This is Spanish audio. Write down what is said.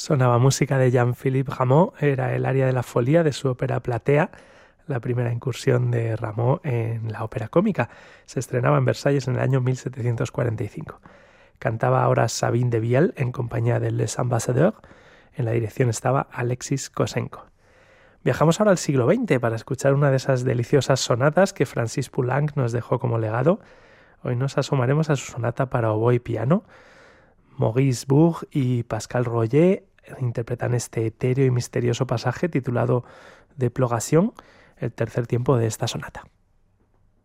Sonaba música de Jean-Philippe Rameau, era el aria de la Folía de su ópera Platea, la primera incursión de Rameau en la ópera cómica. Se estrenaba en Versalles en el año 1745. Cantaba ahora Sabine de Viel en compañía de Les Ambassadeurs. En la dirección estaba Alexis Kosenko. Viajamos ahora al siglo XX para escuchar una de esas deliciosas sonatas que Francis Poulenc nos dejó como legado. Hoy nos asomaremos a su sonata para oboe y piano. Maurice Bourg y Pascal Royer interpretan este etéreo y misterioso pasaje titulado Déploration, el tercer tiempo de esta sonata.